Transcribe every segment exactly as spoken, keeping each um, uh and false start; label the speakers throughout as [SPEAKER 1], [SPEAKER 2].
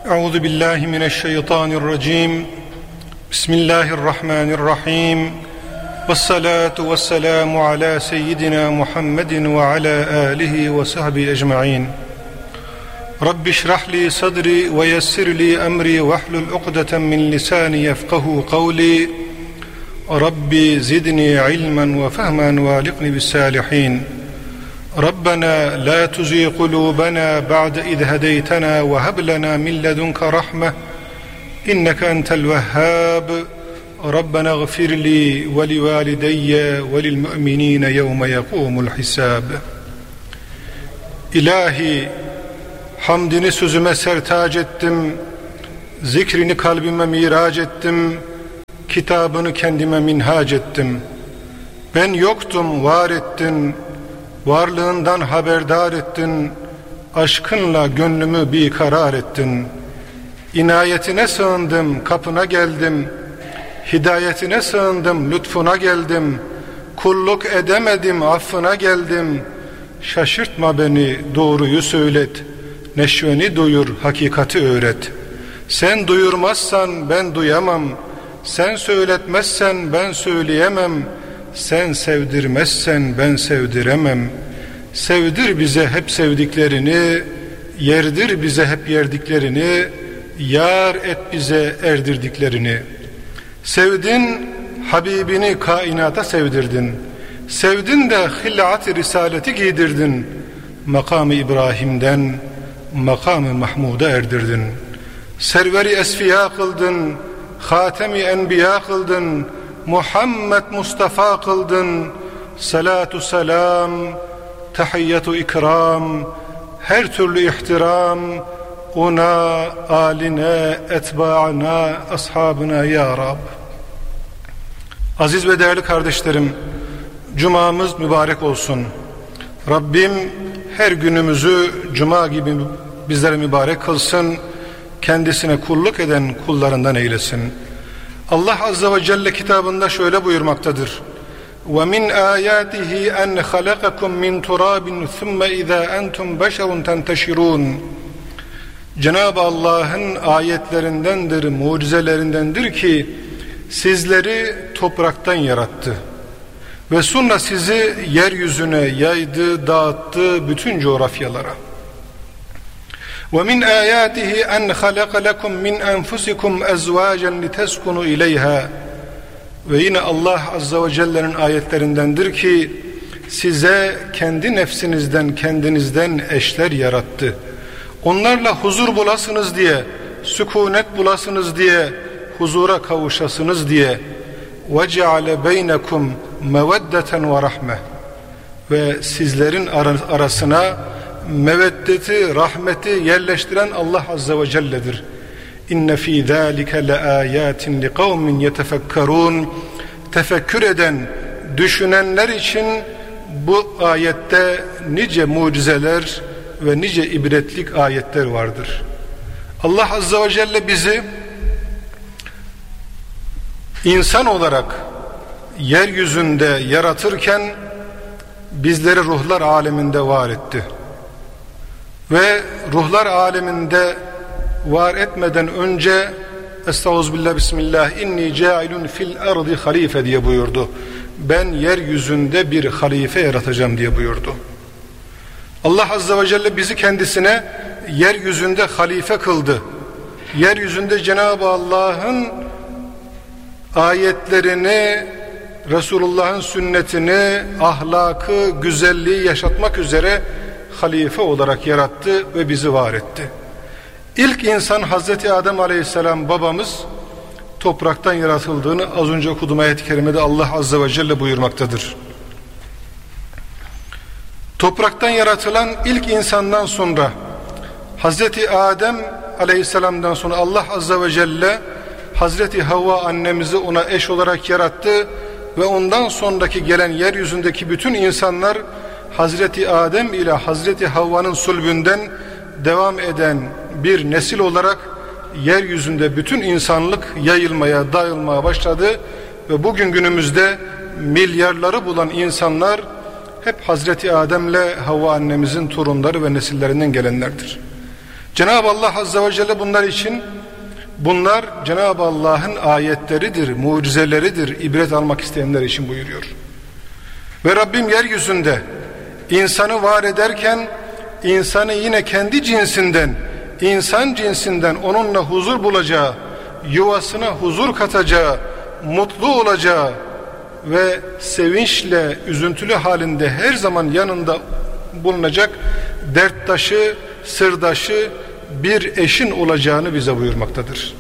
[SPEAKER 1] Euzu billahi mineşşeytanirracim. Bismillahirrahmanirrahim. Vessalatu vesselamu ala seyyidina Muhammedin ve ala alihi ve sahbihi ecmaîn. Rabbi şrah li sadri ve yessir li emri ve hlul ukdeten min lisani yefkahu kavli. Rabbi zidni ilmen ve fehmen ve alikni bis salihin. ربنا لا تزغ قلوبنا بعد إذ هديتنا وهب لنا من لدنك رحمة إنك أنت الوهاب ربنا اغفر لي ولوالدي وللمؤمنين يوم يقوم الحساب. İlahi, hamdini sözüme sertac ettim, zikrini kalbime mirac ettim, kitabını kendime minhac ettim. Ben yoktum, var ettin, varlığından haberdar ettin, aşkınla gönlümü bir karar ettin. İnayetine sığındım, kapına geldim, hidayetine sığındım, lütfuna geldim. Kulluk edemedim, affına geldim. Şaşırtma beni, doğruyu söylet, neşveni duyur, hakikati öğret. Sen duyurmazsan ben duyamam, sen söyletmezsen ben söyleyemem. Sen sevdirmezsen ben sevdiremem. Sevdir bize hep sevdiklerini, yerdir bize hep yerdiklerini, yar et bize erdirdiklerini. Sevdin, Habibini kainata sevdirdin. Sevdin de hilat-ı risaleti giydirdin. Makamı İbrahim'den makamı Mahmud'a erdirdin. Serveri esfiya kıldın, hatemi enbiya kıldın, Muhammed Mustafa kıldın. Salatu selam, tahiyyatu ikram, her türlü ihtiram ona, aline, etbaına, ashabına ya Rab. Aziz ve değerli kardeşlerim, Cuma'mız mübarek olsun. Rabbim her günümüzü Cuma gibi bizlere mübarek kılsın, kendisine kulluk eden kullarından eylesin. Allah Azze ve Celle kitabında şöyle buyurmaktadır: وَمِنْ آيَاتِهِ أَنْ خَلَقَكُمْ مِنْ تُرَابٍ ثُمَّ إِذَا أَنْتُمْ بَشَرٌ تَنْتَشِرُونَ. Cenab-ı Allah'ın ayetlerindendir, mucizelerindendir ki sizleri topraktan yarattı ve sonra sizi yeryüzüne yaydı, dağıttı bütün coğrafyalara. وَمِنْ آيَاتِهِ أَنْ خَلَقَ لَكُمْ مِنْ أَنْفُسِكُمْ أَزْوَاجًا لِتَسْكُنُوا إِلَيْهَا. Ve yine Allah Azze ve Celle'nin ayetlerindendir ki size kendi nefsinizden, kendinizden eşler yarattı. Onlarla huzur bulasınız diye, sükunet bulasınız diye, huzura kavuşasınız diye. وَجَعَلَ بَيْنَكُمْ مَوَدَّةً وَرَحْمَةً. Ve sizlerin arasına meveddeti, rahmeti yerleştiren Allah Azze ve Celle'dir. İnne fî zâlike leâyâtin liqavmin yetefekkerûn. Tefekkür eden, düşünenler için bu ayette nice mucizeler ve nice ibretlik ayetler vardır. Allah Azze ve Celle bizi insan olarak yeryüzünde yaratırken bizleri ruhlar aleminde var etti. Ve ruhlar aleminde var etmeden önce Estağfirullah, Bismillah, inni cailun fil ardı halife diye buyurdu. Ben yeryüzünde bir halife yaratacağım diye buyurdu. Allah Azze ve Celle bizi kendisine yeryüzünde halife kıldı. Yeryüzünde Cenab-ı Allah'ın ayetlerini, Resulullah'ın sünnetini, ahlakı, güzelliği yaşatmak üzere halife olarak yarattı ve bizi var etti. İlk insan Hazreti Adem Aleyhisselam babamız topraktan yaratıldığını az önce okuduğum ayet-i kerimede Allah Azze ve Celle buyurmaktadır. Topraktan yaratılan ilk insandan sonra Hazreti Adem Aleyhisselam'dan sonra Allah Azze ve Celle Hazreti Havva annemizi ona eş olarak yarattı ve ondan sonraki gelen yeryüzündeki bütün insanlar Hazreti Adem ile Hazreti Havva'nın sulbünden devam eden bir nesil olarak yeryüzünde bütün insanlık yayılmaya, dağılmaya başladı ve bugün günümüzde milyarları bulan insanlar hep Hazreti Adem'le Havva annemizin torunları ve nesillerinden gelenlerdir. Cenab-ı Allah Azze ve Celle bunlar için, bunlar Cenab-ı Allah'ın ayetleridir, mucizeleridir, ibret almak isteyenler için buyuruyor. Ve Rabbim yeryüzünde insanı var ederken insanı yine kendi cinsinden, insan cinsinden onunla huzur bulacağı, yuvasına huzur katacağı, mutlu olacağı ve sevinçle, üzüntülü halinde her zaman yanında bulunacak derttaşı, sırdaşı bir eşin olacağını bize buyurmaktadır.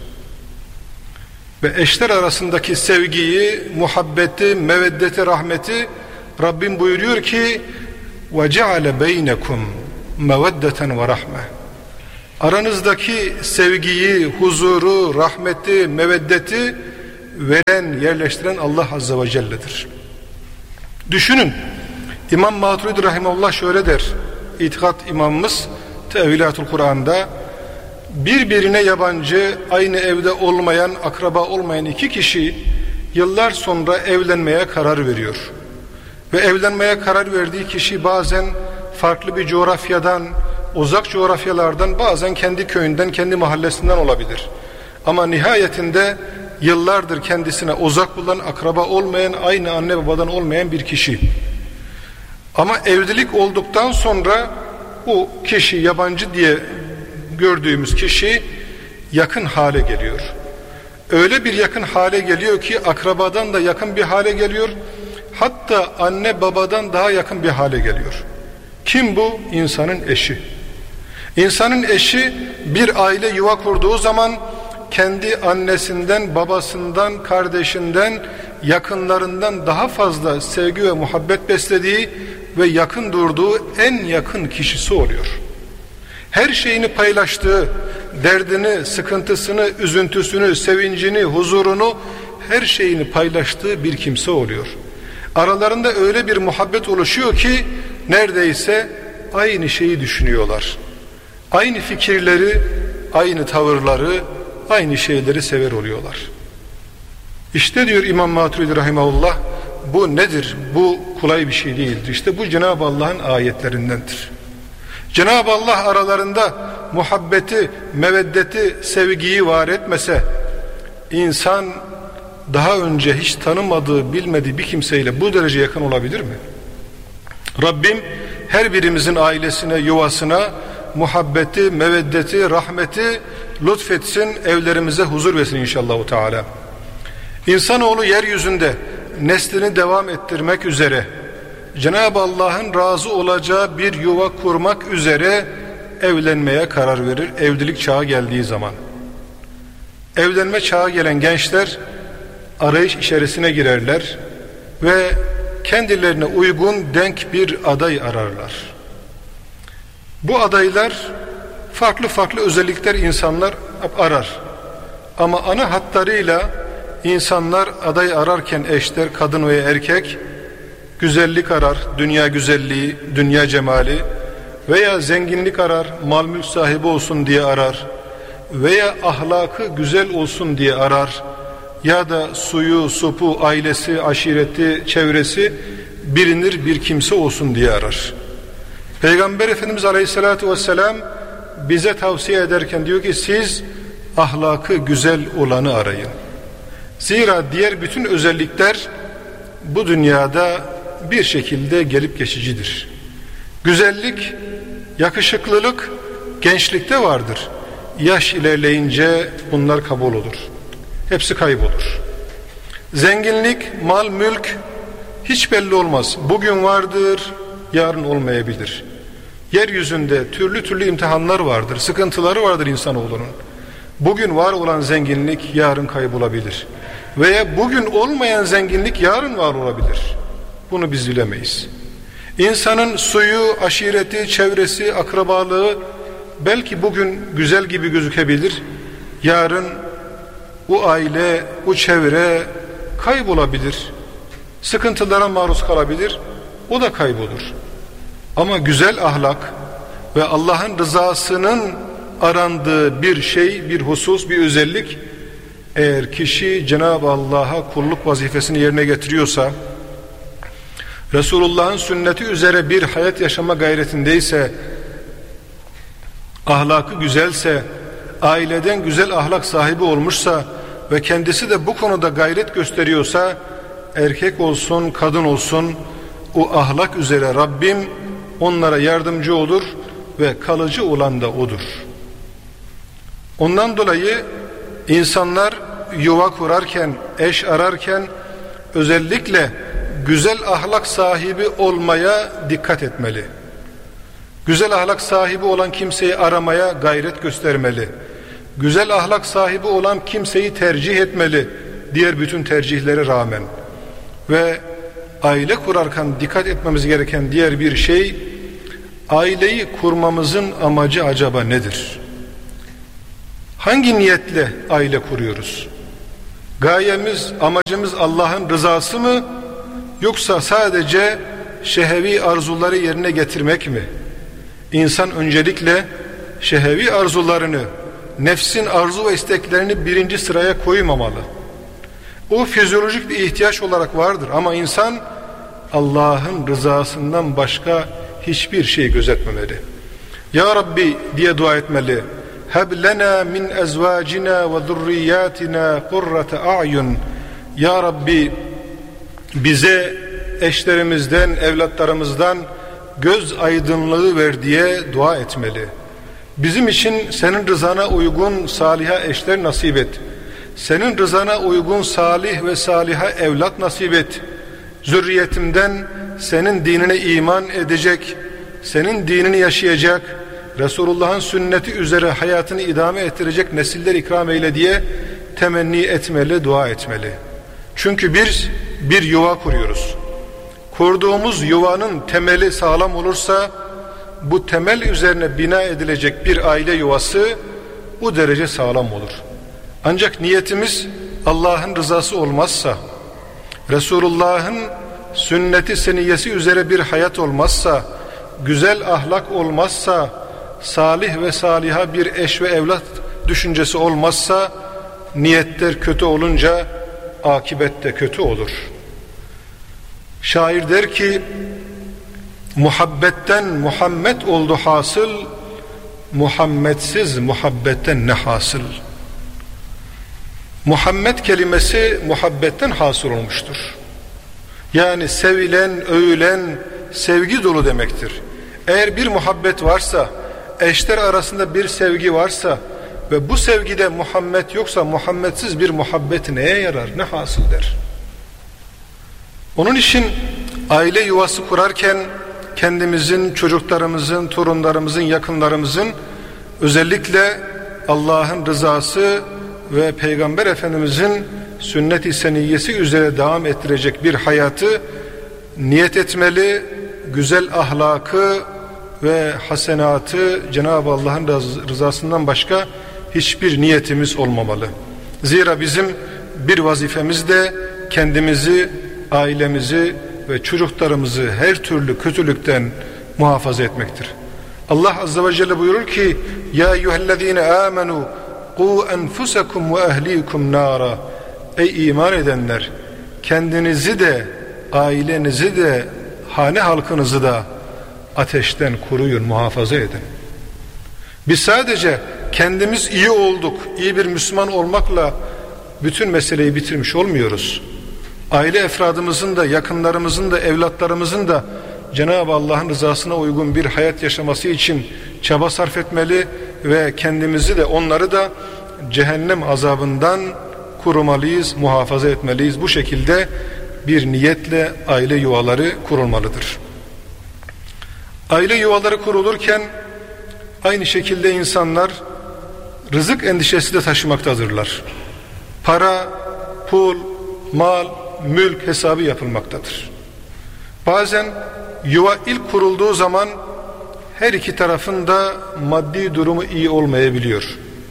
[SPEAKER 1] Ve eşler arasındaki sevgiyi, muhabbeti, meveddeti, rahmeti Rabbim buyuruyor ki وَجَعَلَ بَيْنَكُمْ مَوَدَّةً وَرَحْمَةً. Aranızdaki sevgiyi, huzuru, rahmeti, meveddeti veren, yerleştiren Allah Azze ve Celle'dir. Düşünün, İmam Maturidi Rahimahullah şöyle der, İtikat imamımız Tevilatul Kur'an'da, birbirine yabancı, aynı evde olmayan, akraba olmayan iki kişi yıllar sonra evlenmeye karar veriyor. Ve evlenmeye karar verdiği kişi bazen farklı bir coğrafyadan, uzak coğrafyalardan, bazen kendi köyünden, kendi mahallesinden olabilir. Ama nihayetinde yıllardır kendisine uzak bulan, akraba olmayan, aynı anne babadan olmayan bir kişi. Ama evlilik olduktan sonra bu kişi, yabancı diye gördüğümüz kişi yakın hale geliyor. Öyle bir yakın hale geliyor ki akrabadan da yakın bir hale geliyor. Hatta anne babadan daha yakın bir hale geliyor. Kim bu? İnsanın eşi. İnsanın eşi bir aile yuva kurduğu zaman kendi annesinden, babasından, kardeşinden, yakınlarından daha fazla sevgi ve muhabbet beslediği ve yakın durduğu en yakın kişisi oluyor. Her şeyini paylaştığı, derdini, sıkıntısını, üzüntüsünü, sevincini, huzurunu, her şeyini paylaştığı bir kimse oluyor. Aralarında öyle bir muhabbet oluşuyor ki neredeyse aynı şeyi düşünüyorlar. Aynı fikirleri, aynı tavırları, aynı şeyleri sever oluyorlar. İşte diyor İmam Maturidi Rahimahullah, bu nedir? Bu kolay bir şey değildir. İşte bu Cenab-ı Allah'ın ayetlerindendir. Cenab-ı Allah aralarında muhabbeti, meveddeti, sevgiyi var etmese, insan daha önce hiç tanımadığı, bilmediği bir kimseyle bu derece yakın olabilir mi? Rabbim her birimizin ailesine, yuvasına muhabbeti, meveddeti, rahmeti lütfetsin, evlerimize huzur versin inşallah Teala. İnsanoğlu yeryüzünde neslini devam ettirmek üzere, Cenab-ı Allah'ın razı olacağı bir yuva kurmak üzere evlenmeye karar verir, evlilik çağı geldiği zaman. Evlenme çağı gelen gençler arayış içerisine girerler ve kendilerine uygun denk bir aday ararlar. Bu adaylar farklı farklı özellikler insanlar arar. Ama ana hatlarıyla insanlar aday ararken, eşler, kadın veya erkek, güzellik arar, dünya güzelliği, dünya cemali, veya zenginlik arar, mal mülk sahibi olsun diye arar, veya ahlakı güzel olsun diye arar, ya da suyu, sopu, ailesi, aşireti, çevresi bilinir bir kimse olsun diye arar. Peygamber Efendimiz Aleyhisselatü Vesselam bize tavsiye ederken diyor ki, siz ahlakı güzel olanı arayın. Zira diğer bütün özellikler bu dünyada bir şekilde gelip geçicidir. Güzellik, yakışıklılık gençlikte vardır. Yaş ilerleyince bunlar kabul olur. Hepsi kaybolur. Zenginlik, mal, mülk hiç belli olmaz. Bugün vardır, yarın olmayabilir. Yeryüzünde türlü türlü imtihanlar vardır, sıkıntıları vardır insanoğlunun. Bugün var olan zenginlik yarın kaybolabilir. Veya bugün olmayan zenginlik yarın var olabilir. Bunu biz bilemeyiz. İnsanın suyu, aşireti, çevresi, akrabalığı belki bugün güzel gibi gözükebilir. Yarın bu aile, bu çevre kaybolabilir. Sıkıntılara maruz kalabilir. O da kaybolur. Ama güzel ahlak ve Allah'ın rızasının arandığı bir şey, bir husus, bir özellik, eğer kişi Cenab-ı Allah'a kulluk vazifesini yerine getiriyorsa, Resulullah'ın sünneti üzere bir hayat yaşama gayretindeyse, ahlakı güzelse, aileden güzel ahlak sahibi olmuşsa ve kendisi de bu konuda gayret gösteriyorsa, erkek olsun kadın olsun, o ahlak üzere Rabbim onlara yardımcı olur ve kalıcı olan da odur. Ondan dolayı insanlar yuva kurarken, eş ararken özellikle güzel ahlak sahibi olmaya dikkat etmeli. Güzel ahlak sahibi olan kimseyi aramaya gayret göstermeli. Güzel ahlak sahibi olan kimseyi tercih etmeli, diğer bütün tercihlere rağmen. Ve aile kurarken dikkat etmemiz gereken diğer bir şey, aileyi kurmamızın amacı acaba nedir? Hangi niyetle aile kuruyoruz? Gayemiz, amacımız Allah'ın rızası mı? Yoksa sadece şehevi arzuları yerine getirmek mi? İnsan öncelikle şehevi arzularını, nefsin arzu ve isteklerini birinci sıraya koymamalı. O fizyolojik bir ihtiyaç olarak vardır ama insan Allah'ın rızasından başka hiçbir şey gözetmemeli. Ya Rabbi diye dua etmeli. Heb lena min ezvacina ve zurriyatina kurrate a'yun. Ya Rabbi bize eşlerimizden, evlatlarımızdan göz aydınlığı ver diye dua etmeli. Bizim için senin rızana uygun saliha eşler nasip et. Senin rızana uygun salih ve saliha evlat nasip et. Zürriyetimden senin dinine iman edecek, senin dinini yaşayacak, Resulullah'ın sünneti üzere hayatını idame ettirecek nesiller ikram eyle diye temenni etmeli, dua etmeli. Çünkü biz bir yuva kuruyoruz. Kurduğumuz yuvanın temeli sağlam olursa, bu temel üzerine bina edilecek bir aile yuvası bu derece sağlam olur. Ancak niyetimiz Allah'ın rızası olmazsa, Resulullah'ın sünneti seniyyesi üzere bir hayat olmazsa, güzel ahlak olmazsa, salih ve saliha bir eş ve evlat düşüncesi olmazsa, niyetler kötü olunca akibet de kötü olur. Şair der ki, muhabbetten Muhammed oldu hasıl, Muhammedsiz muhabbetten ne hasıl? Muhammed kelimesi muhabbetten hasıl olmuştur. Yani sevilen, övülen, sevgi dolu demektir. Eğer bir muhabbet varsa, eşler arasında bir sevgi varsa ve bu sevgide Muhammed yoksa, Muhammedsiz bir muhabbet neye yarar, ne hasıl der? Onun için aile yuvası kurarken kendimizin, çocuklarımızın, torunlarımızın, yakınlarımızın özellikle Allah'ın rızası ve Peygamber Efendimizin sünnet-i seniyyesi üzere devam ettirecek bir hayatı niyet etmeli, güzel ahlakı ve hasenatı Cenab-ı Allah'ın rızasından başka hiçbir niyetimiz olmamalı. Zira bizim bir vazifemiz de kendimizi, ailemizi ve çocuklarımızı her türlü kötülükten muhafaza etmektir. Allah Azze ve Celle buyurur ki, Ya eyyühellezine amenu qu enfusakum ve ehlikum nara. Ey iman edenler, kendinizi de, ailenizi de, hane halkınızı da ateşten koruyun, muhafaza edin. Biz sadece kendimiz iyi olduk, iyi bir Müslüman olmakla bütün meseleyi bitirmiş olmuyoruz. Aile efradımızın da, yakınlarımızın da, evlatlarımızın da Cenab-ı Allah'ın rızasına uygun bir hayat yaşaması için çaba sarf etmeli ve kendimizi de onları da cehennem azabından korumalıyız, muhafaza etmeliyiz. Bu şekilde bir niyetle aile yuvaları kurulmalıdır. Aile yuvaları kurulurken aynı şekilde insanlar rızık endişesi de taşımaktadırlar. Para, pul, mal, mülk hesabı yapılmaktadır. Bazen yuva ilk kurulduğu zaman her iki tarafın da maddi durumu iyi olmayabiliyor.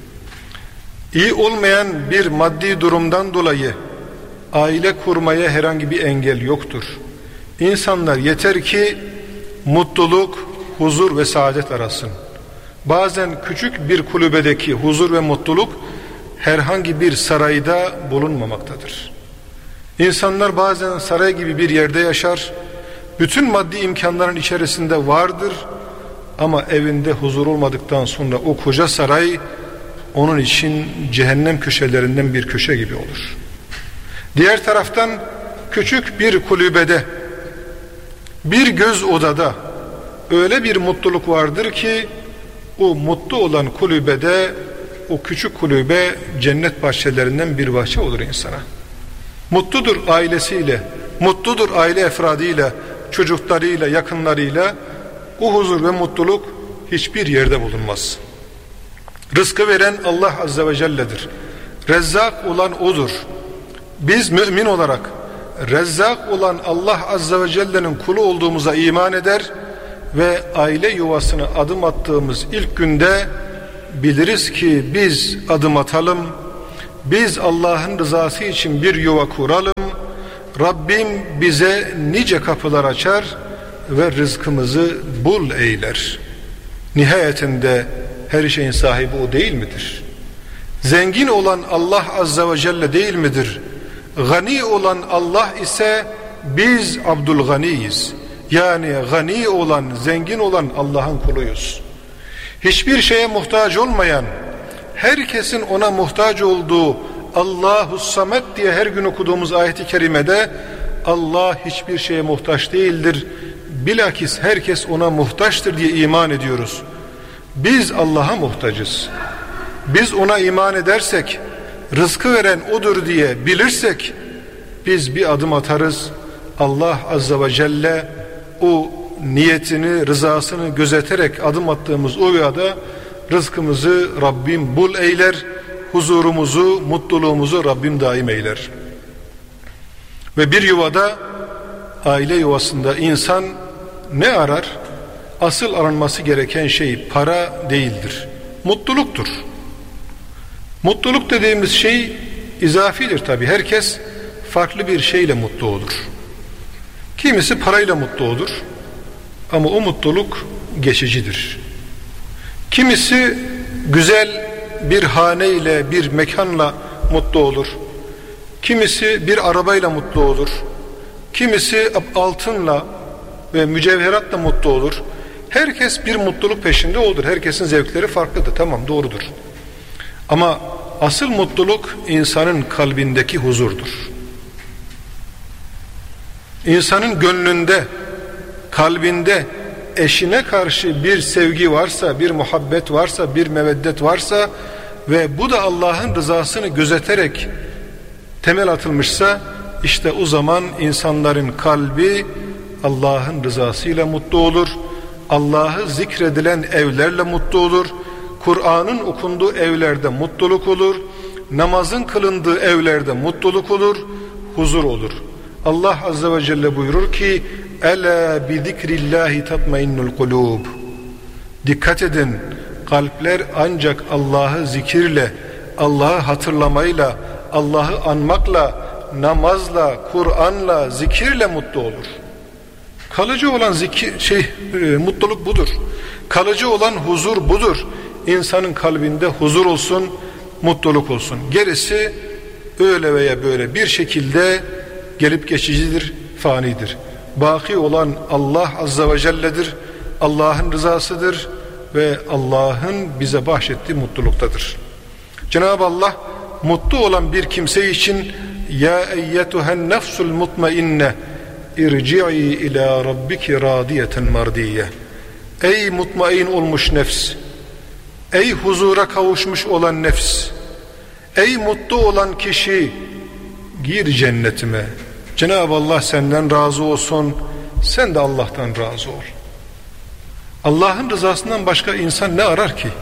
[SPEAKER 1] İyi olmayan bir maddi durumdan dolayı aile kurmaya herhangi bir engel yoktur. İnsanlar yeter ki mutluluk, huzur ve saadet arasın. Bazen küçük bir kulübedeki huzur ve mutluluk herhangi bir sarayda bulunmamaktadır. İnsanlar bazen saray gibi bir yerde yaşar, bütün maddi imkanların içerisinde vardır ama evinde huzur olmadıktan sonra o koca saray onun için cehennem köşelerinden bir köşe gibi olur. Diğer taraftan küçük bir kulübede, bir göz odada öyle bir mutluluk vardır ki o mutlu olan kulübede, o küçük kulübe cennet bahçelerinden bir bahçe olur insana. Mutludur ailesiyle, mutludur aile efradıyla, çocuklarıyla, yakınlarıyla. O huzur ve mutluluk hiçbir yerde bulunmaz. Rızkı veren Allah Azze ve Celle'dir. Rezzak olan O'dur. Biz mümin olarak Rezzak olan Allah Azze ve Celle'nin kulu olduğumuza iman eder ve aile yuvasına adım attığımız ilk günde biliriz ki biz adım atalım, biz Allah'ın rızası için bir yuva kuralım, Rabbim bize nice kapılar açar ve rızkımızı bul eyler. Nihayetinde her şeyin sahibi O değil midir? Zengin olan Allah Azze ve Celle değil midir? Gani olan Allah ise biz Abdülganiyiz. Yani gani olan, zengin olan Allah'ın kuluyuz. Hiçbir şeye muhtaç olmayan, herkesin ona muhtaç olduğu Allahu Samet diye her gün okuduğumuz ayet-i kerimede Allah hiçbir şeye muhtaç değildir. Bilakis herkes ona muhtaçtır diye iman ediyoruz. Biz Allah'a muhtacız. Biz ona iman edersek, rızkı veren O'dur diye bilirsek, biz bir adım atarız. Allah Azze ve Celle o niyetini, rızasını gözeterek adım attığımız o yolda rızkımızı Rabbim bul eyler, huzurumuzu, mutluluğumuzu Rabbim daim eyler. Ve bir yuvada, aile yuvasında insan ne arar? Asıl aranması gereken şey para değildir, mutluluktur. Mutluluk dediğimiz şey izafidir tabi. Herkes farklı bir şeyle mutlu olur. Kimisi parayla mutlu olur ama o mutluluk geçicidir. Kimisi güzel bir haneyle, bir mekanla mutlu olur. Kimisi bir arabayla mutlu olur. Kimisi altınla ve mücevheratla mutlu olur. Herkes bir mutluluk peşinde olur. Herkesin zevkleri farklıdır. Tamam, doğrudur. Ama asıl mutluluk insanın kalbindeki huzurdur. İnsanın gönlünde, kalbinde eşine karşı bir sevgi varsa, bir muhabbet varsa, bir meveddet varsa ve bu da Allah'ın rızasını gözeterek temel atılmışsa, işte o zaman insanların kalbi Allah'ın rızasıyla mutlu olur. Allah'ı zikredilen evlerle mutlu olur. Kur'an'ın okunduğu evlerde mutluluk olur. Namazın kılındığı evlerde mutluluk olur, huzur olur. Allah Azze ve Celle buyurur ki: "Ela bi zikrillahi tatmainnul kulub." Dikkat edin, kalpler ancak Allah'ı zikirle, Allah'ı hatırlamayla, Allah'ı anmakla, namazla, Kur'an'la, zikirle mutlu olur. Kalıcı olan zikir, şey, e, mutluluk budur. Kalıcı olan huzur budur. İnsanın kalbinde huzur olsun, mutluluk olsun. Gerisi öyle veya böyle bir şekilde gelip geçicidir, fanidir. Baki olan Allah Azze ve Celle'dir. Allah'ın rızasıdır ve Allah'ın bize bahşettiği mutluluktadır. Cenab-ı Allah mutlu olan bir kimse için ya eyyetuhen nefsul mutmainne irci'i ila rabbiki radiyeten mardiye. Ey mutmain olmuş nefs, ey huzura kavuşmuş olan nefs, ey mutlu olan kişi, gir cennetime. Cenab-ı Allah senden razı olsun, sen de Allah'tan razı ol. Allah'ın rızasından başka insan ne arar ki?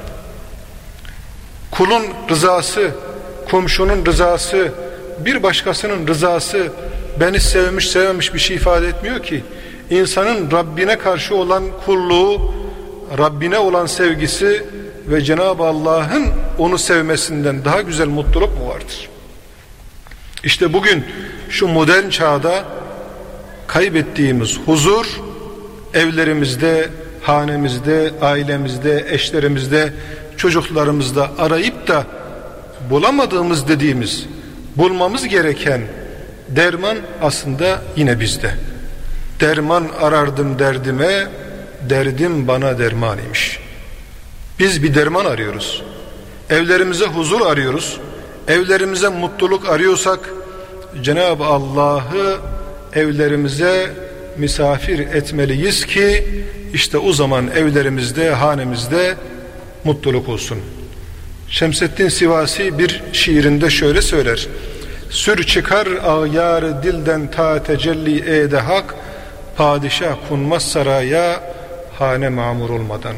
[SPEAKER 1] Kulun rızası, komşunun rızası, bir başkasının rızası beni sevmiş sevmemiş bir şey ifade etmiyor ki. İnsanın Rabbine karşı olan kulluğu, Rabbine olan sevgisi ve Cenab-ı Allah'ın onu sevmesinden daha güzel mutluluk mu vardır? İşte bugün şu modern çağda kaybettiğimiz huzur, evlerimizde, hanemizde, ailemizde, eşlerimizde, çocuklarımızda arayıp da bulamadığımız dediğimiz, bulmamız gereken derman aslında yine bizde. Derman arardım derdime, derdim bana derman imiş. Biz bir derman arıyoruz. Evlerimize huzur arıyoruz. Evlerimize mutluluk arıyorsak Cenab-ı Allah'ı evlerimize misafir etmeliyiz ki işte o zaman evlerimizde, hanemizde mutluluk olsun. Şemseddin Sivasi bir şiirinde şöyle söyler: sür çıkar ağyar dilden ta tecelli ede hak, padişah konmaz saraya hane mamur olmadan.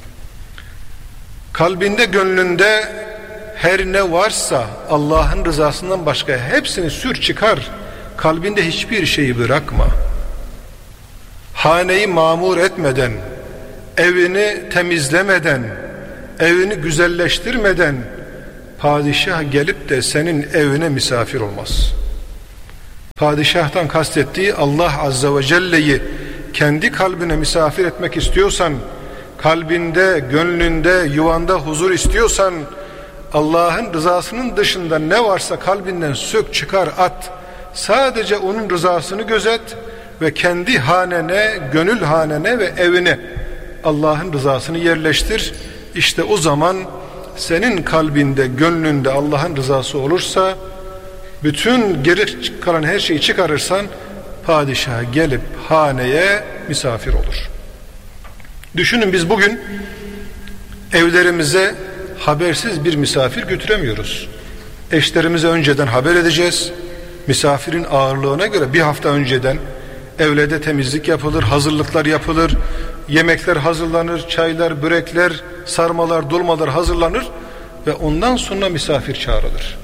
[SPEAKER 1] Kalbinde, gönlünde her ne varsa Allah'ın rızasından başka hepsini sür çıkar. Kalbinde hiçbir şeyi bırakma. Haneyi mamur etmeden, evini temizlemeden, evini güzelleştirmeden padişah gelip de senin evine misafir olmaz. Padişahtan kastettiği Allah Azze ve Celle'yi kendi kalbine misafir etmek istiyorsan, kalbinde, gönlünde, yuvanda huzur istiyorsan, Allah'ın rızasının dışında ne varsa kalbinden sök, çıkar, at. Sadece onun rızasını gözet ve kendi hanene, gönül hanene ve evine Allah'ın rızasını yerleştir. İşte o zaman senin kalbinde, gönlünde Allah'ın rızası olursa, bütün geri kalan her şeyi çıkarırsan padişah gelip haneye misafir olur. Düşünün, biz bugün evlerimize habersiz bir misafir götüremiyoruz. Eşlerimize önceden haber edeceğiz. Misafirin ağırlığına göre bir hafta önceden evlerde temizlik yapılır, hazırlıklar yapılır, yemekler hazırlanır, çaylar, börekler, sarmalar, dolmalar hazırlanır ve ondan sonra misafir çağrılır.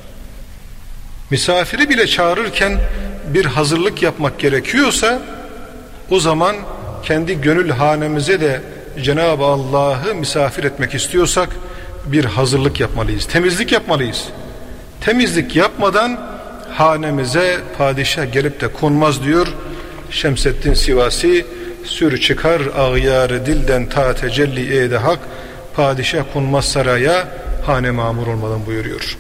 [SPEAKER 1] Misafiri bile çağırırken bir hazırlık yapmak gerekiyorsa, o zaman kendi gönül hanemize de Cenab-ı Allah'ı misafir etmek istiyorsak bir hazırlık yapmalıyız, temizlik yapmalıyız. Temizlik yapmadan hanemize padişah gelip de konmaz diyor Şemseddin Sivasi. Sür çıkar ağyarı dilden ta tecelli ede hak, padişah konmaz saraya hane mamur olmadan buyuruyor.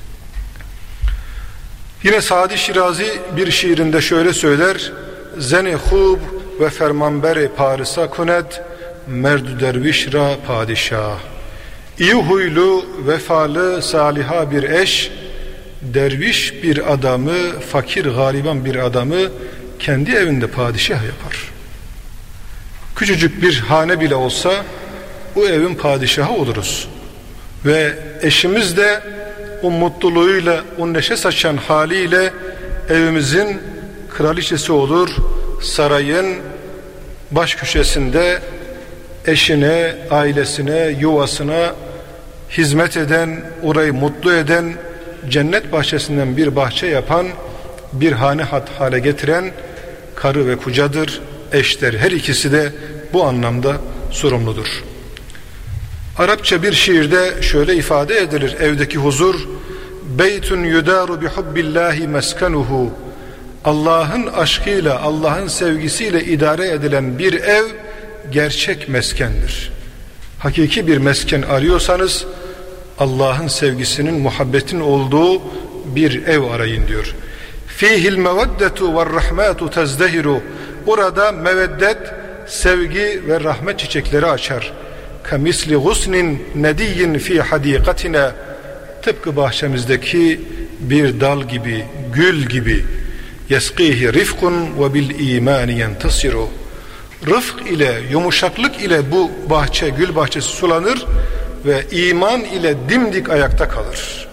[SPEAKER 1] Yine Sadi Şirazi bir şiirinde şöyle söyler: zeni hub ve fermanberi Paris'a kuned, merdu derviş ra padişah. İyi huylu, vefalı, saliha bir eş, derviş bir adamı, fakir gariban bir adamı kendi evinde padişah yapar. Küçücük bir hane bile olsa o evin padişahı oluruz. Ve eşimiz de o mutluluğuyla, o neşe saçan haliyle evimizin kraliçesi olur. Sarayın baş köşesinde eşine, ailesine, yuvasına hizmet eden, orayı mutlu eden, cennet bahçesinden bir bahçe yapan, bir hane hale getiren karı ve kocadır. Eşler her ikisi de bu anlamda sorumludur. Arapça bir şiirde şöyle ifade edilir evdeki huzur: beytun yudaru bi hubbillahi meskanuhu. Allah'ın aşkıyla, Allah'ın sevgisiyle idare edilen bir ev gerçek meskendir. Hakiki bir mesken arıyorsanız Allah'ın sevgisinin, muhabbetin olduğu bir ev arayın diyor. Fihil meveddetu ve rahmatu tezdehiru. Orada meveddet, sevgi ve rahmet çiçekleri açar. Kemisli gusnin nediyyin fi hadikatina. Tıpkı bahçemizdeki bir dal gibi, gül gibi. Yesqihi rifkun ve bil imani yentasiru. Rıfk ile, yumuşaklık ile bu bahçe, gül bahçesi sulanır ve iman ile dimdik ayakta kalır.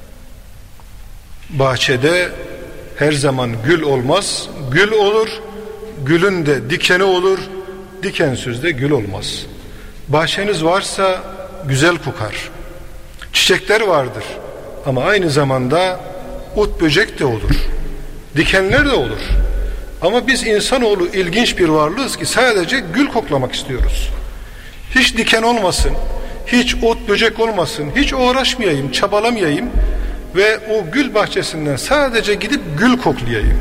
[SPEAKER 1] Bahçede her zaman gül olmaz, gül olur. Gülün de dikeni olur, dikensiz de gül olmaz. Bahçeniz varsa güzel kokar. Çiçekler vardır ama aynı zamanda ot böcek de olur. Dikenler de olur. Ama biz insanoğlu ilginç bir varlığız ki sadece gül koklamak istiyoruz. Hiç diken olmasın, hiç ot böcek olmasın, hiç uğraşmayayım, çabalamayayım ve o gül bahçesinden sadece gidip gül koklayayım.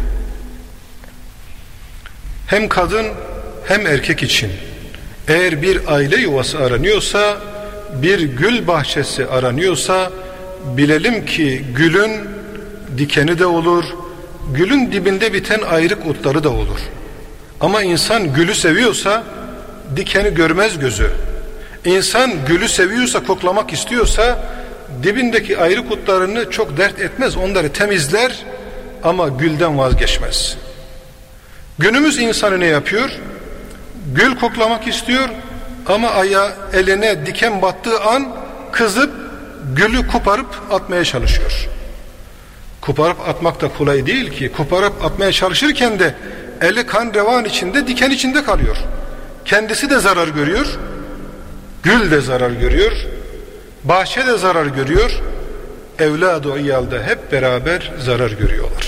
[SPEAKER 1] Hem kadın hem erkek için eğer bir aile yuvası aranıyorsa, bir gül bahçesi aranıyorsa, bilelim ki gülün dikeni de olur, gülün dibinde biten ayrık otları da olur. Ama insan gülü seviyorsa dikeni görmez gözü. İnsan gülü seviyorsa, koklamak istiyorsa dibindeki ayrı kutlarını çok dert etmez, onları temizler ama gülden vazgeçmez. Günümüz insanı ne yapıyor? Gül koklamak istiyor ama aya, eline diken battığı an kızıp gülü koparıp atmaya çalışıyor. Koparıp atmak da kolay değil ki. Koparıp atmaya çalışırken de eli kan revan içinde, diken içinde kalıyor. Kendisi de zarar görüyor, gül de zarar görüyor, bahçe de zarar görüyor, evlad-ı iyalda hep beraber zarar görüyorlar.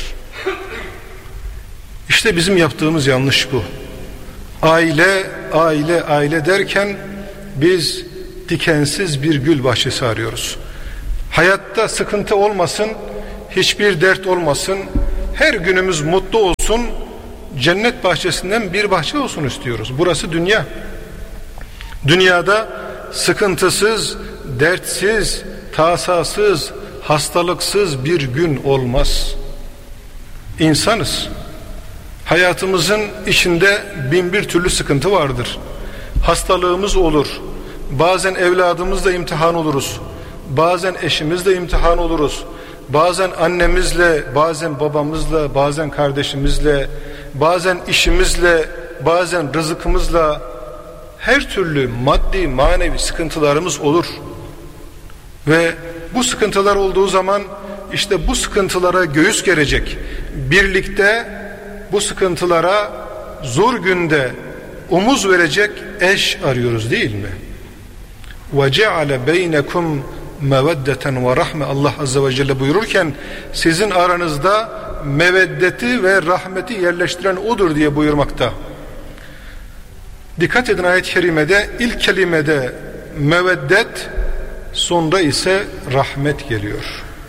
[SPEAKER 1] İşte bizim yaptığımız yanlış bu. Aile, aile, aile derken biz dikensiz bir gül bahçesi arıyoruz. Hayatta sıkıntı olmasın, hiçbir dert olmasın, her günümüz mutlu olsun, cennet bahçesinden bir bahçe olsun istiyoruz. Burası dünya. Dünyada sıkıntısız, dertsiz, tasasız, hastalıksız bir gün olmaz. İnsanız. Hayatımızın içinde bin bir türlü sıkıntı vardır. Hastalığımız olur. Bazen evladımızla imtihan oluruz. Bazen eşimizle imtihan oluruz. Bazen annemizle, bazen babamızla, bazen kardeşimizle, bazen işimizle, bazen rızkımızla, her türlü maddi manevi sıkıntılarımız olur. Ve bu sıkıntılar olduğu zaman işte bu sıkıntılara göğüs gerecek, birlikte bu sıkıntılara zor günde omuz verecek eş arıyoruz, değil mi? وَجَعَلَ بَيْنَكُمْ meveddeten ve rahme, Allah azze ve celle buyururken sizin aranızda meveddeti ve rahmeti yerleştiren odur diye buyurmakta. Dikkat edin, ayet-i kerimede ilk kelimede meveddet, sonra ise rahmet geliyor.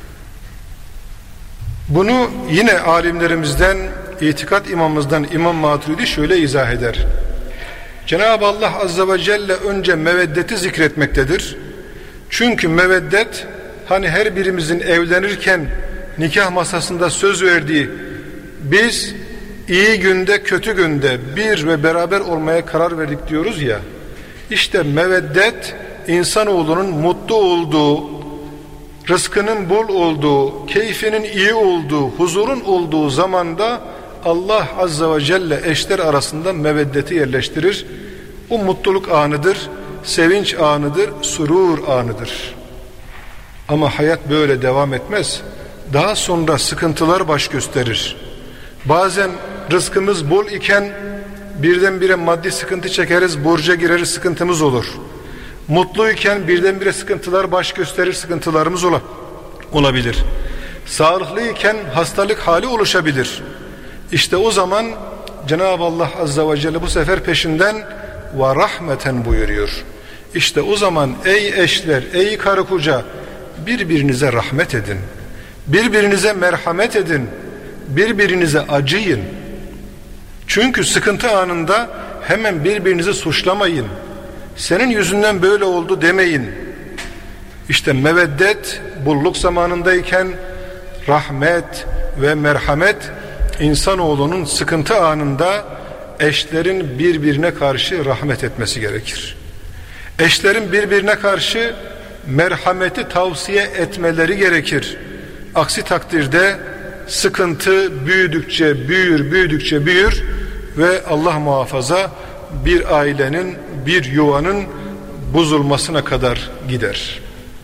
[SPEAKER 1] Bunu yine alimlerimizden, itikat imamımızdan İmam Maturidi şöyle izah eder. Cenab-ı Allah azze ve celle önce meveddeti zikretmektedir. Çünkü meveddet, hani her birimizin evlenirken nikah masasında söz verdiği, biz iyi günde kötü günde bir ve beraber olmaya karar verdik diyoruz ya, işte meveddet insanoğlunun mutlu olduğu, rızkının bol olduğu, keyfinin iyi olduğu, huzurun olduğu zamanda Allah azze ve celle eşler arasında meveddeti yerleştirir. Bu mutluluk anıdır, sevinç anıdır, surur anıdır. Ama hayat böyle devam etmez. Daha sonra sıkıntılar baş gösterir. Bazen rızkımız bol iken birdenbire maddi sıkıntı çekeriz, borca gireriz, sıkıntımız olur. Mutluyken birdenbire sıkıntılar baş gösterir, sıkıntılarımız ola, olabilir. Sağlıklıyken hastalık hali oluşabilir. İşte o zaman Cenab-ı Allah azze ve celle bu sefer peşinden ve rahmeten buyuruyor. İşte o zaman ey eşler, ey karı koca, birbirinize rahmet edin, birbirinize merhamet edin, birbirinize acıyın. Çünkü sıkıntı anında hemen birbirinizi suçlamayın, senin yüzünden böyle oldu demeyin. İşte meveddet bolluk zamanındayken rahmet ve merhamet, insanoğlunun sıkıntı anında eşlerin birbirine karşı rahmet etmesi gerekir. Eşlerin birbirine karşı merhameti tavsiye etmeleri gerekir. Aksi takdirde sıkıntı büyüdükçe büyür, büyüdükçe büyür ve Allah muhafaza bir ailenin, bir yuvanın bozulmasına kadar gider.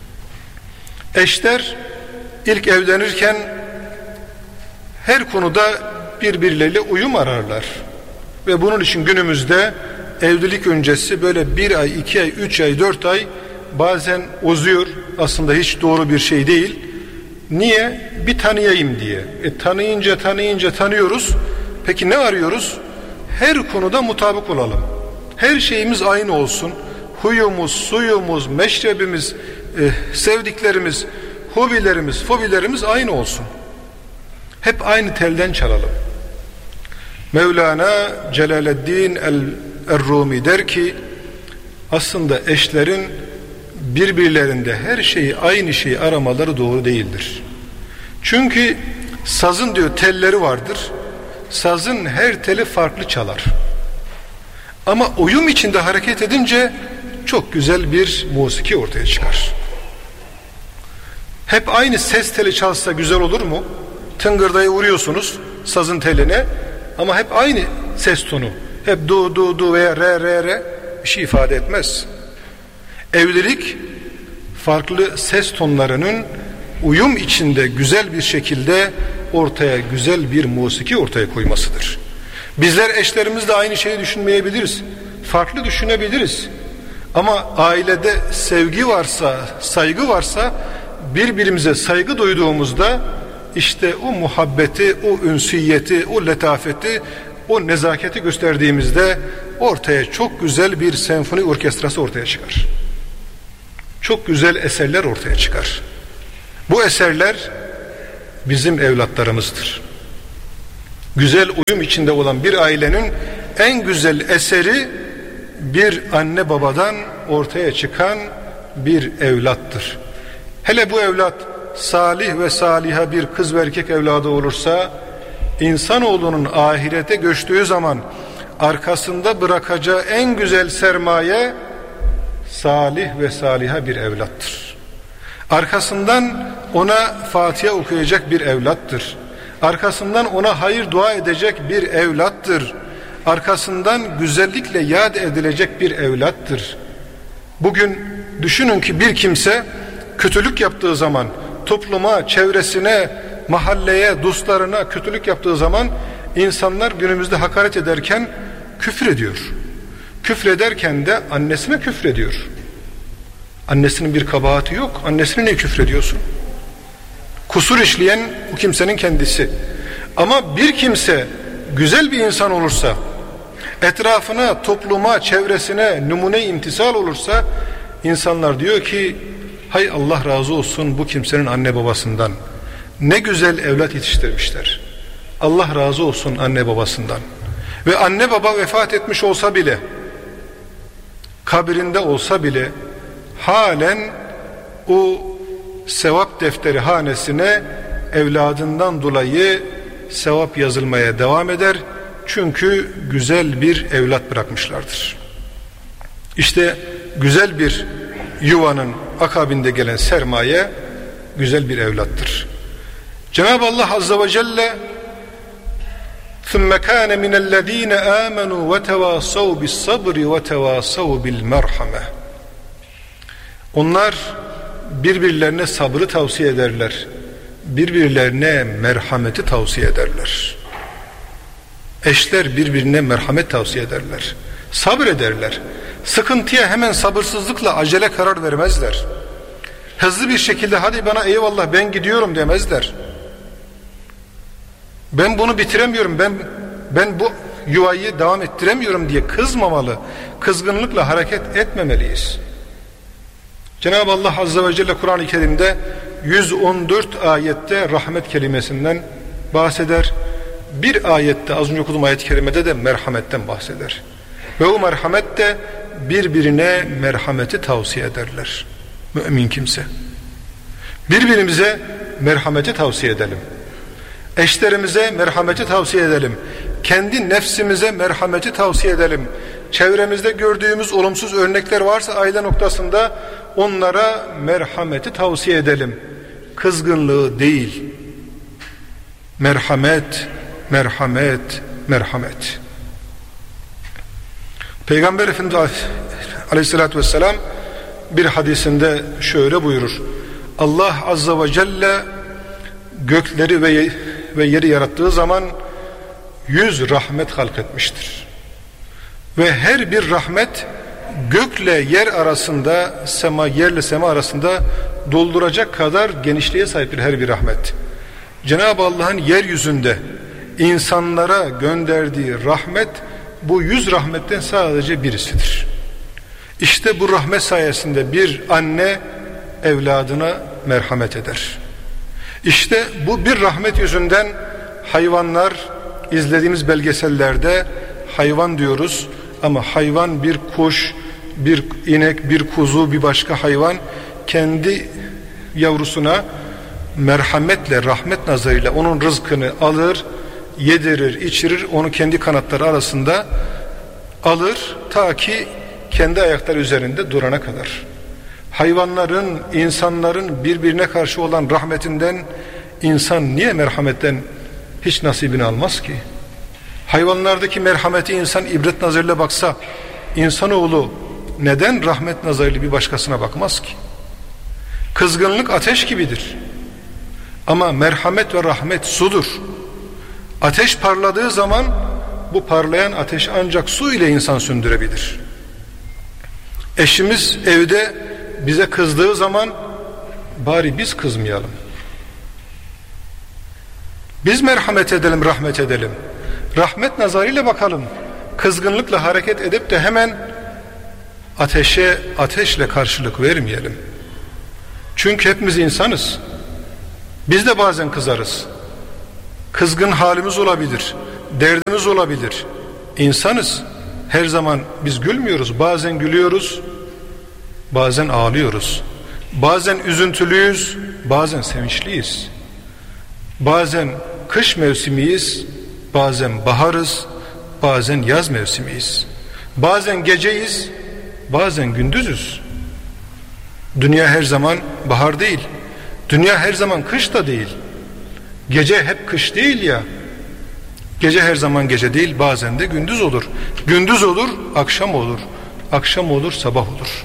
[SPEAKER 1] Eşler ilk evlenirken her konuda birbirleriyle uyum ararlar. Ve bunun için günümüzde evlilik öncesi böyle bir ay, iki ay, üç ay, dört ay bazen uzuyor. Aslında hiç doğru bir şey değil. Niye? Bir tanıyayım diye. E, tanıyınca tanıyınca tanıyoruz. Peki ne arıyoruz? Her konuda mutabık olalım. Her şeyimiz aynı olsun. Huyumuz, suyumuz, meşrebimiz, e, sevdiklerimiz, hobilerimiz, fobilerimiz aynı olsun. Hep aynı telden çalalım. Mevlana Celaleddin el-Rumi der ki, aslında eşlerin birbirlerinde her şeyi, aynı şeyi aramaları doğru değildir. Çünkü sazın diyor telleri vardır. Sazın her teli farklı çalar. Ama uyum içinde hareket edince çok güzel bir musiki ortaya çıkar. Hep aynı ses teli çalsa güzel olur mu? Tıngırdayı vuruyorsunuz sazın teline ama hep aynı ses tonu. Hep du du du veya re re re bir şey ifade etmez. Evlilik farklı ses tonlarının uyum içinde güzel bir şekilde ortaya güzel bir musiki ortaya koymasıdır. Bizler eşlerimizle aynı şeyi düşünmeyebiliriz. Farklı düşünebiliriz. Ama ailede sevgi varsa, saygı varsa, birbirimize saygı duyduğumuzda işte o muhabbeti, o ünsiyeti, o letafeti, o nezaketi gösterdiğimizde ortaya çok güzel bir senfoni orkestrası ortaya çıkar. Çok güzel eserler ortaya çıkar. Bu eserler bizim evlatlarımızdır. Güzel uyum içinde olan bir ailenin en güzel eseri bir anne babadan ortaya çıkan bir evlattır. Hele bu evlat salih ve saliha bir kız ve erkek evladı olursa, insanoğlunun ahirete göçtüğü zaman arkasında bırakacağı en güzel sermaye salih ve saliha bir evlattır. Arkasından ona Fatiha okuyacak bir evlattır. Arkasından ona hayır dua edecek bir evlattır. Arkasından güzellikle yad edilecek bir evlattır. Bugün düşünün ki bir kimse kötülük yaptığı zaman, topluma, çevresine, mahalleye, dostlarına kötülük yaptığı zaman insanlar günümüzde hakaret ederken küfür ediyor. Küfür ederken de annesine küfür ediyor. Annesinin bir kabahati yok. Annesine niye küfür ediyorsun? Kusur işleyen o kimsenin kendisi. Ama bir kimse güzel bir insan olursa, etrafına, topluma, çevresine numune imtisal olursa, insanlar diyor ki hay Allah razı olsun bu kimsenin anne babasından. Ne güzel evlat yetiştirmişler. Allah razı olsun anne babasından. Ve anne baba vefat etmiş olsa bile, kabirinde olsa bile halen o sevap defteri hanesine evladından dolayı sevap yazılmaya devam eder. Çünkü güzel bir evlat bırakmışlardır. İşte güzel bir yuvanın akabinde gelen sermaye güzel bir evlattır. Cenab-ı Allah Azze ve Celle ثُمَّ كَانَ مِنَ الَّذ۪ينَ آمَنُوا وَتَوَاسَوْا بِالصَّبْرِ وَتَوَاسَوْا بِالْمَرْحَمَةِ. Onlar birbirlerine sabrı tavsiye ederler. Birbirlerine merhameti tavsiye ederler. Eşler birbirine merhamet tavsiye ederler. Sabrederler. Sıkıntıya hemen sabırsızlıkla acele karar vermezler. Hızlı bir şekilde hadi bana eyvallah ben gidiyorum demezler. Ben bunu bitiremiyorum, ben ben bu yuvayı devam ettiremiyorum diye kızmamalı, kızgınlıkla hareket etmemeliyiz. Cenab-ı Allah Azze ve Celle Kur'an-ı Kerim'de yüz on dört ayette rahmet kelimesinden bahseder. Bir ayette, az önce okuduğum ayet-i kerimede de merhametten bahseder. Ve o merhamet de birbirine merhameti tavsiye ederler. Mümin kimse. Birbirimize merhameti tavsiye edelim. Eşlerimize merhameti tavsiye edelim. Kendi nefsimize merhameti tavsiye edelim. Çevremizde gördüğümüz olumsuz örnekler varsa aile noktasında onlara merhameti tavsiye edelim. Kızgınlığı değil. Merhamet, merhamet, merhamet. Peygamber Efendimiz Aleyhisselatü Vesselam bir hadisinde şöyle buyurur. Allah Azze ve Celle gökleri ve, ve yeri yarattığı zaman yüz rahmet halketmiştir. Ve her bir rahmet gökle yer arasında, sema yerle sema arasında dolduracak kadar genişliğe sahiptir her bir rahmet. Cenab-ı Allah'ın yeryüzünde insanlara gönderdiği rahmet bu yüz rahmetten sadece birisidir. İşte bu rahmet sayesinde bir anne evladına merhamet eder. İşte bu bir rahmet yüzünden hayvanlar, izlediğimiz belgesellerde hayvan diyoruz ama hayvan bir kuş, bir inek, bir kuzu, bir başka hayvan kendi yavrusuna merhametle, rahmet nazarıyla onun rızkını alır, yedirir, içirir, onu kendi kanatları arasında alır ta ki kendi ayakları üzerinde durana kadar. Hayvanların, insanların birbirine karşı olan rahmetinden insan niye merhametten hiç nasibini almaz ki? Hayvanlardaki merhameti insan ibret nazarıyla baksa, insanoğlu neden rahmet nazarıyla bir başkasına bakmaz ki? Kızgınlık ateş gibidir. Ama merhamet ve rahmet sudur. Ateş parladığı zaman bu parlayan ateş ancak su ile insan söndürebilir. Eşimiz evde bize kızdığı zaman bari biz kızmayalım. Biz merhamet edelim, rahmet edelim. Rahmet nazarıyla bakalım. Kızgınlıkla hareket edip de hemen ateşe ateşle karşılık vermeyelim. Çünkü hepimiz insanız. Biz de bazen kızarız. Kızgın halimiz olabilir. Derdimiz olabilir. İnsanız. Her zaman biz gülmüyoruz. Bazen gülüyoruz. Bazen ağlıyoruz. Bazen üzüntülüyüz. Bazen sevinçliyiz. Bazen kış mevsimiyiz. Bazen baharız. Bazen yaz mevsimiyiz. Bazen geceyiz. Bazen gündüzüz. Dünya her zaman bahar değil. Dünya her zaman kış da değil. Gece hep kış değil ya. Gece her zaman gece değil, bazen de gündüz olur. Gündüz olur, akşam olur. Akşam olur, sabah olur.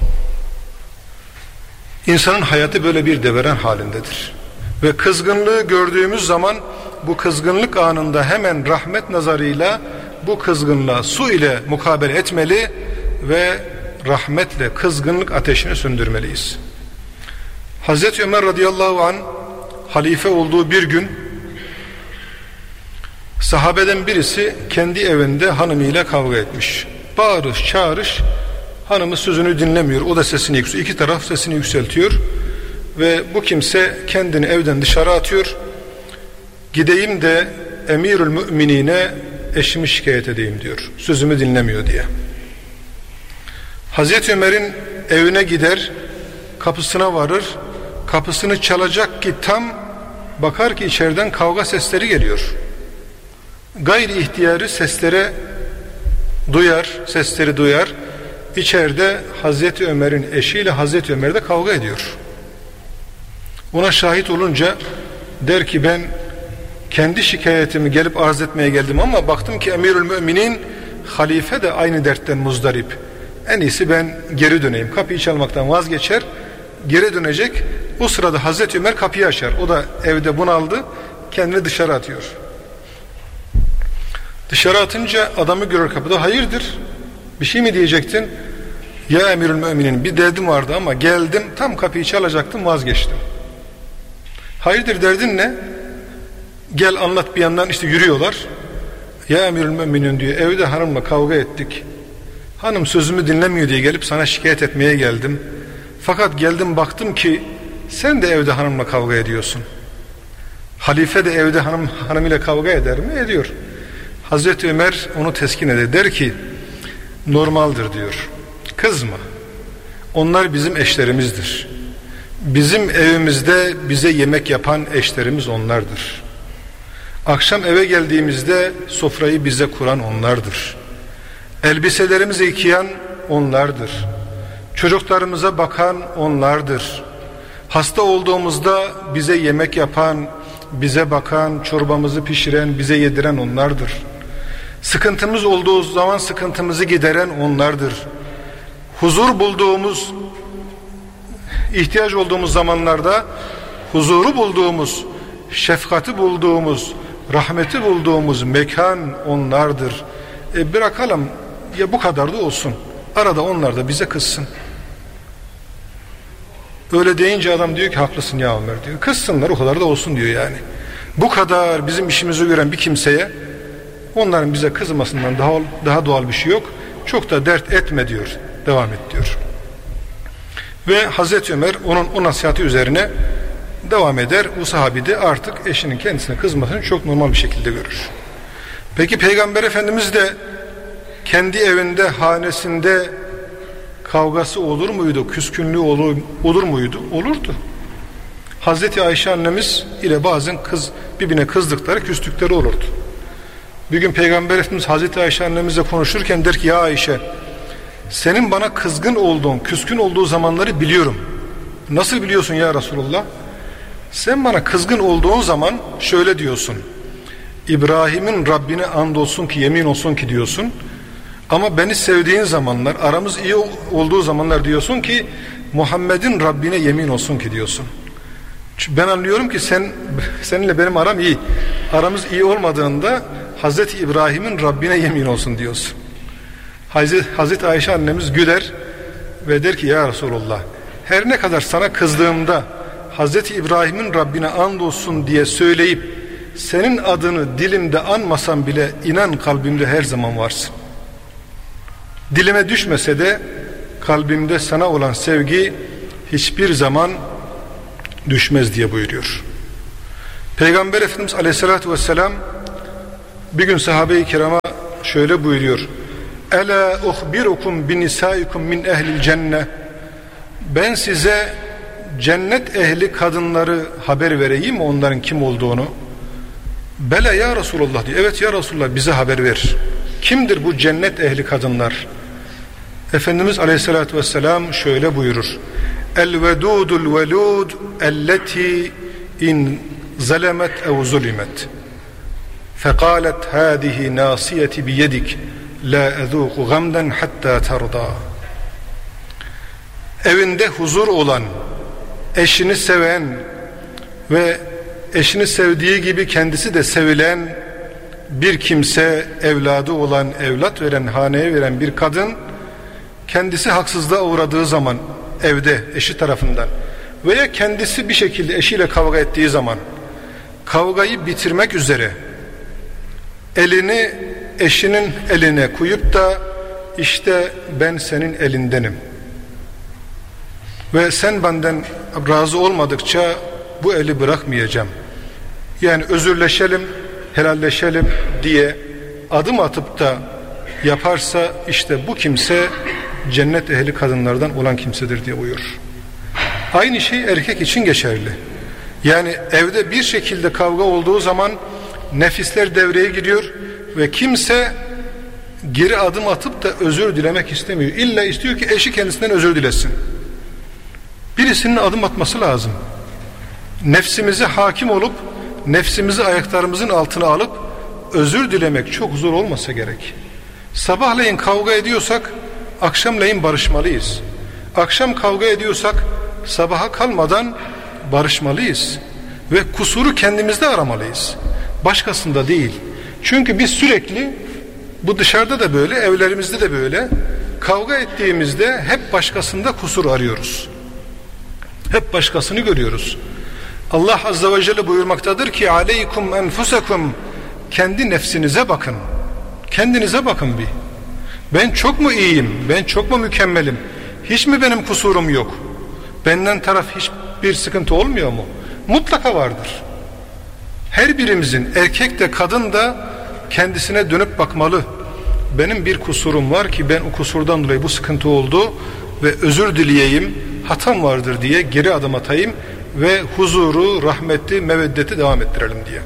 [SPEAKER 1] İnsanın hayatı böyle bir deveren halindedir. Ve kızgınlığı gördüğümüz zaman bu kızgınlık anında hemen rahmet nazarıyla bu kızgınlığa su ile mukabele etmeli ve rahmetle kızgınlık ateşini söndürmeliyiz. Hazreti Ömer radıyallahu anh halife olduğu bir gün sahabeden birisi kendi evinde hanımıyla kavga etmiş. Bağırış çağırış, hanımı sözünü dinlemiyor, o da sesini yükseltiyor, iki taraf sesini yükseltiyor ve bu kimse kendini evden dışarı atıyor. Gideyim de emirül müminine eşimi şikayet edeyim diyor, sözümü dinlemiyor diye. Hazreti Ömer'in evine gider, kapısına varır, kapısını çalacak ki tam bakar ki içeriden kavga sesleri geliyor. Gayri ihtiyarı seslere duyar, sesleri duyar. İçeride Hazreti Ömer'in eşiyle Hazreti Ömer de kavga ediyor. Ona şahit olunca der ki ben kendi şikayetimi gelip arz etmeye geldim ama baktım ki Emirül Müminin halife de aynı dertten muzdarip. En iyisi ben geri döneyim. Kapıyı çalmaktan vazgeçer, geri dönecek. O sırada Hazreti Ömer kapıyı açar. O da evde bunaldı, kendini dışarı atıyor. Dışarı atınca adamı görür kapıda. Hayırdır? Bir şey mi diyecektin? Ya Emirül Müminin bir derdim vardı ama geldim tam kapıyı çalacaktım vazgeçtim. Hayırdır derdin ne? Gel anlat bir yandan işte yürüyorlar. Ya Emirül Müminin diyor evde hanımla kavga ettik. Hanım sözümü dinlemiyor diye gelip sana şikayet etmeye geldim. Fakat geldim baktım ki sen de evde hanımla kavga ediyorsun. Halife de evde hanım hanımıyla kavga eder mi? Ediyor. Hazreti Ömer onu teskin eder. Der ki normaldir diyor. Kızma. Onlar bizim eşlerimizdir. Bizim evimizde bize yemek yapan eşlerimiz onlardır. Akşam eve geldiğimizde sofrayı bize kuran onlardır. Elbiselerimizi yıkayan onlardır. Çocuklarımıza bakan onlardır. Hasta olduğumuzda bize yemek yapan, bize bakan, çorbamızı pişiren, bize yediren onlardır. Sıkıntımız olduğu zaman sıkıntımızı gideren onlardır. Huzur bulduğumuz, ihtiyaç olduğumuz zamanlarda huzuru bulduğumuz, şefkati bulduğumuz, rahmeti bulduğumuz mekan onlardır. E bırakalım ya bu kadar da olsun. Arada onlar da bize kızsın. Öyle deyince adam diyor ki haklısın ya Ömer diyor. Kızsınlar o kadar da olsun diyor yani. Bu kadar bizim işimizi gören bir kimseye onların bize kızmasından daha, daha doğal bir şey yok. Çok da dert etme diyor. Devam et diyor. Ve Hazreti Ömer onun o nasihati üzerine devam eder. Bu sahabi de artık eşinin kendisine kızmasını çok normal bir şekilde görür. Peki Peygamber Efendimiz de kendi evinde, hanesinde kavgası olur muydu? Küskünlüğü olur, olur muydu? Olurdu. Hazreti Ayşe annemiz ile bazen kız, birbirine kızdıkları, küstükleri olurdu. Bir gün Peygamber Efendimiz Hazreti Ayşe annemizle konuşurken der ki ya Ayşe, senin bana kızgın olduğun, küskün olduğu zamanları biliyorum. Nasıl biliyorsun ya Resulullah? Sen bana kızgın olduğun zaman şöyle diyorsun: İbrahim'in Rabbine andolsun ki, yemin olsun ki diyorsun. Ama beni sevdiğin zamanlar, aramız iyi olduğu zamanlar diyorsun ki Muhammed'in Rabbine yemin olsun ki diyorsun. Çünkü ben anlıyorum ki sen seninle benim aram iyi. Aramız iyi olmadığında Hazreti İbrahim'in Rabbine yemin olsun diyorsun. Hazreti, Hazreti Ayşe annemiz güler ve der ki ya Resulullah, her ne kadar sana kızdığımda Hazreti İbrahim'in Rabbine andolsun diye söyleyip senin adını dilimde anmasam bile inan kalbimde her zaman varsın. Dilime düşmese de kalbimde sana olan sevgi hiçbir zaman düşmez diye buyuruyor. Peygamber Efendimiz Aleyhisselatü Vesselam bir gün sahabe-i kirama şöyle buyuruyor: Ela uhbirukum binisaikum min ehlil cenne. Ben size cennet ehli kadınları haber vereyim mi, onların kim olduğunu? Bela ya Resulullah diyor. Evet ya Resulullah, bize haber ver. Kimdir bu cennet ehli kadınlar? Efendimiz Aleyhisselatü Vesselam şöyle buyurur: El vedudul velud elleti in zalemet ev zulimet fekalet hadihi nasiyeti biyedik la ezuku gamden hatta tarda. Evinde huzur olan, eşini seven ve eşini sevdiği gibi kendisi de sevilen bir kimse, evladı olan, evlat veren, haneye veren bir kadın kendisi haksızlığa uğradığı zaman evde eşi tarafından veya kendisi bir şekilde eşiyle kavga ettiği zaman kavgayı bitirmek üzere elini eşinin eline koyup da işte ben senin elindenim ve sen benden razı olmadıkça bu eli bırakmayacağım, yani özürleşelim, helalleşelim diye adım atıp da yaparsa işte bu kimse cennet ehli kadınlardan olan kimsedir diye buyurur. Aynı şey erkek için geçerli. Yani evde bir şekilde kavga olduğu zaman nefisler devreye giriyor ve kimse geri adım atıp da özür dilemek istemiyor. İlla istiyor ki eşi kendisinden özür dilesin. Birisinin adım atması lazım. Nefsimize hakim olup nefsimizi ayaklarımızın altına alıp özür dilemek çok zor olmasa gerek. Sabahleyin kavga ediyorsak akşamleyin barışmalıyız. Akşam kavga ediyorsak sabaha kalmadan barışmalıyız ve kusuru kendimizde aramalıyız, başkasında değil. Çünkü biz sürekli, bu dışarıda da böyle, evlerimizde de böyle, kavga ettiğimizde hep başkasında kusur arıyoruz, hep başkasını görüyoruz. Allah Azze ve Celle buyurmaktadır ki aleykum enfusekum, kendi nefsinize bakın, kendinize bakın bir. Ben çok mu iyiyim, ben çok mu mükemmelim, hiç mi benim kusurum yok, benden taraf hiçbir sıkıntı olmuyor mu? Mutlaka vardır. Her birimizin, erkek de kadın da kendisine dönüp bakmalı. Benim bir kusurum var ki ben o kusurdan dolayı bu sıkıntı oldu ve özür dileyeyim, hatam vardır diye geri adım atayım ve huzuru, rahmeti, meveddeti devam ettirelim diye.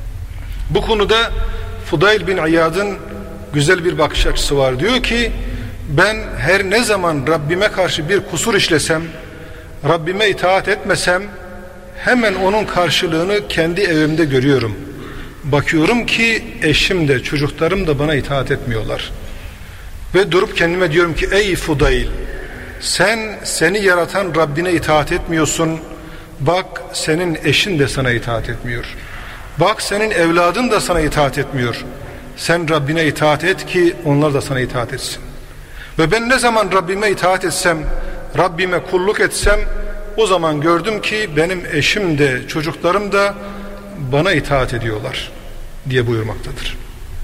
[SPEAKER 1] Bu konuda Fudayl bin İyad'ın güzel bir bakış açısı var. Diyor ki ben her ne zaman Rabbime karşı bir kusur işlesem, Rabbime itaat etmesem hemen onun karşılığını kendi evimde görüyorum. Bakıyorum ki eşim de çocuklarım da bana itaat etmiyorlar. Ve durup kendime diyorum ki ey Fudayl, sen seni yaratan Rabbine itaat etmiyorsun. Bak senin eşin de sana itaat etmiyor. Bak senin evladın da sana itaat etmiyor. Sen Rabbine itaat et ki onlar da sana itaat etsin. Ve ben ne zaman Rabbime itaat etsem, Rabbime kulluk etsem, o zaman gördüm ki benim eşim de çocuklarım da bana itaat ediyorlar diye buyurmaktadır.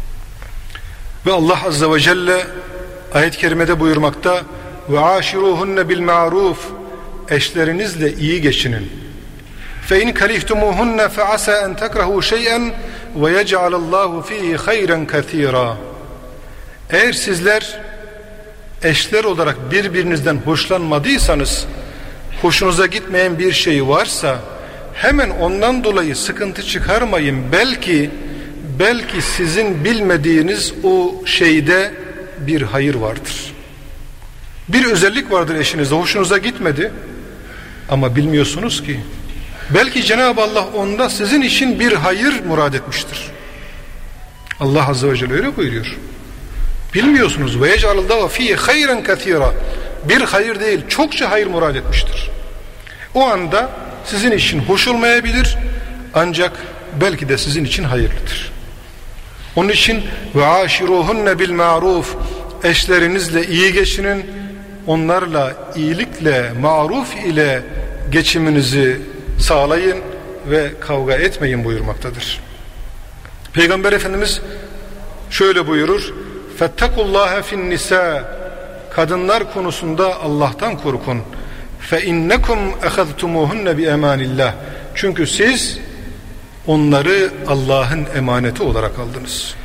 [SPEAKER 1] Ve Allah Azze ve Celle ayet-i kerimede buyurmakta: ve aşiruhunne bil ma'ruf, eşlerinizle iyi geçinin. Fe in karihtumuhunne fe asa en tekrahu şey'en ve yec'alallahu fihi hayran kethira. Eğer sizler eşler olarak birbirinizden hoşlanmadıysanız, hoşunuza gitmeyen bir şey varsa hemen ondan dolayı sıkıntı çıkarmayın. Belki belki sizin bilmediğiniz o şeyde bir hayır vardır. Bir özellik vardır eşinizde, hoşunuza gitmedi ama bilmiyorsunuz ki. Belki Cenab-ı Allah onda sizin için bir hayır murad etmiştir. Allah Azze ve Celle öyle buyuruyor. Bilmiyorsunuz. Ve yec'alullahu fihi hayran katira. Bir hayır değil, çokça hayır murad etmiştir. O anda sizin için hoş olmayabilir ancak belki de sizin için hayırlıdır. Onun için ve aşiruhunne bil ma'ruf, eşlerinizle iyi geçinin, onlarla iyilikle, maruf ile geçiminizi sağlayın ve kavga etmeyin buyurmaktadır. Peygamber Efendimiz şöyle buyurur: "Fettekullaha fin nisa." Kadınlar konusunda Allah'tan korkun. "Fe innekum ahaztumuhunne bi emanillah." Çünkü siz onları Allah'ın emaneti olarak aldınız.